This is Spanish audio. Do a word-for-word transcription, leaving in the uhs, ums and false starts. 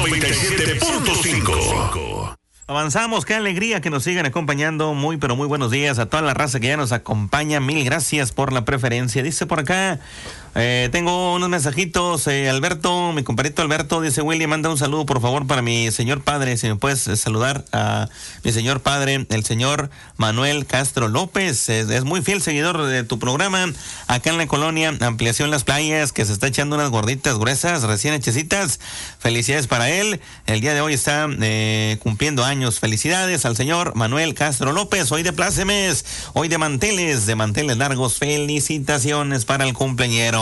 noventa y siete punto cinco. Avanzamos, qué alegría que nos sigan acompañando. Muy, pero muy buenos días a toda la raza que ya nos acompaña. Mil gracias por la preferencia. Dice por acá, eh, tengo unos mensajitos. Eh, Alberto, mi compadrito Alberto, dice: Willy, manda un saludo por favor para mi señor padre. Si me puedes eh, saludar a mi señor padre, el señor Manuel Castro López. Es, es muy fiel seguidor de tu programa. Acá en la colonia Ampliación Las Playas, que se está echando unas gorditas gruesas, recién hechecitas. Felicidades para él. El día de hoy está eh, cumpliendo años. Felicidades al señor Manuel Castro López, hoy de plácemes, hoy de manteles, de manteles largos. Felicitaciones para el cumpleañero.